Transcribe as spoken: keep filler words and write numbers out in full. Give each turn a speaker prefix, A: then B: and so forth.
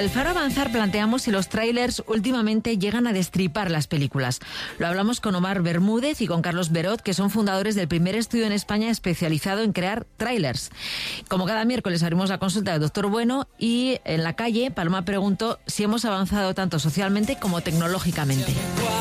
A: El Faro Avanzar planteamos si los tráilers últimamente llegan a destripar las películas. Lo hablamos con Omar Bermúdez y con Carlos Berot, que son fundadores del primer estudio en España especializado en crear tráilers. Como cada miércoles abrimos la consulta del doctor Bueno y en la calle Paloma preguntó si hemos avanzado tanto socialmente como tecnológicamente.